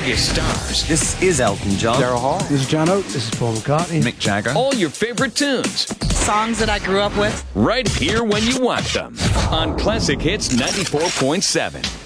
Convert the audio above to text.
biggest stars. This is Elton John. Daryl Hall. This is John Oates. This is Paul McCartney. Mick Jagger. All your favorite tunes. Songs that I grew up with. Right here when you want them. On Classic Hits 94.7.